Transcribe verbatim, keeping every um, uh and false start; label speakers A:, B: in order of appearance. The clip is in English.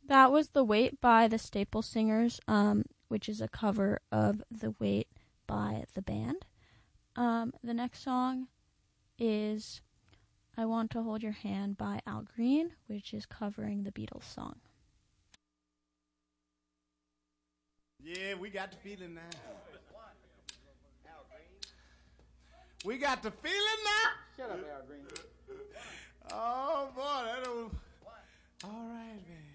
A: That was The Weight by the Staple Singers, um, which is a cover of The Weight by the band. Um, the next song is I Want to Hold Your Hand by Al Green, which is covering the Beatles song.
B: Yeah, we got the feeling now. We got the feeling now.
C: Shut up, Al Green.
B: Oh, boy. That was... All right, man.